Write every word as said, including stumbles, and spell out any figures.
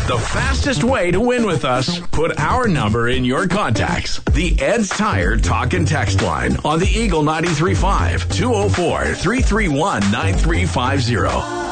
The fastest way to win with us, put our number in your contacts. The Ed's Tire Talk and Text line on the Eagle ninety-three point five, two oh four, three three one, nine three five zero.